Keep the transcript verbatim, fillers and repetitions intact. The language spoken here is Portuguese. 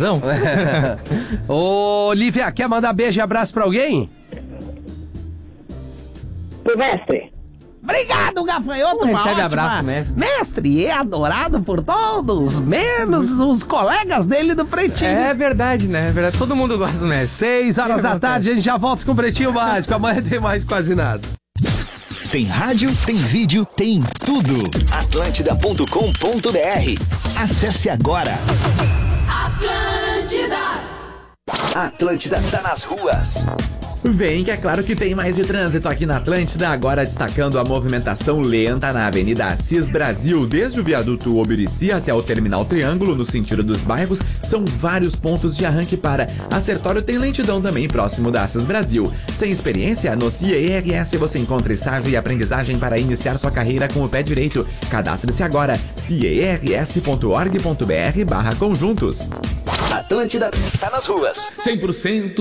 razão. Ô, Lívia, quer mandar beijo e abraço pra alguém? Pro mestre. Obrigado, gafanhoto. Recebe ótima... abraço, mestre. Mestre é adorado por todos, menos os colegas dele do Pretinho. É verdade, né? É verdade. Todo mundo gosta do mestre. Seis horas da tarde, a gente já volta com o Pretinho Básico. Amanhã tem mais quase nada. Tem rádio, tem vídeo, tem tudo. atlântida ponto com ponto br. Acesse agora. Atlântida. Atlântida tá nas ruas. Vem que é claro que tem mais de trânsito aqui na Atlântida, agora destacando a movimentação lenta na Avenida Assis Brasil, desde o viaduto Obirici até o Terminal Triângulo, no sentido dos bairros, são vários pontos de arranque para. A Sertório tem lentidão também próximo da Assis Brasil. Sem experiência, no C I E R S você encontra estágio e aprendizagem para iniciar sua carreira com o pé direito. Cadastre-se agora, c i e r s ponto org ponto b r barra conjuntos. Atlântida tá nas ruas. cem por cento